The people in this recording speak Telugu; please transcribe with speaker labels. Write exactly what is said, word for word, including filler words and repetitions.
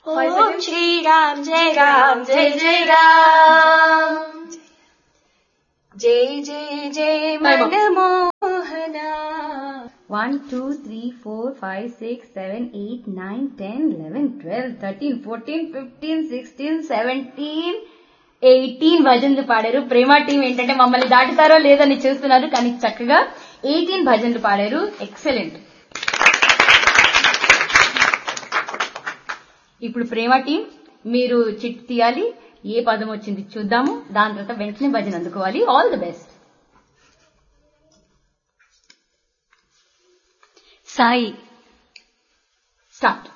Speaker 1: Om Shri Ram, Jai Ram, Jai Jai Ram. Jai Jai Jai Manmohana.
Speaker 2: one, two, three, four, five, six, seven, eight, nine, ten, eleven, twelve, thirteen, fourteen, fifteen, sixteen, seventeen, eighteen భజనలు పాడారు. ప్రేమ టీం ఏంటంటే మమ్మల్ని దాటుతారో లేదని చూస్తున్నారు, కానీ చక్కగా ఎయిటీన్ భజనలు పాడారు. ఎక్సలెంట్. ఇప్పుడు ప్రేమ టీం మీరు చిట్ తీయాలి. ఏ పదం వచ్చింది చూద్దాము. దాని తర్వాత వెంటనే భజన అందుకోవాలి. All the best.
Speaker 1: Sai
Speaker 2: start.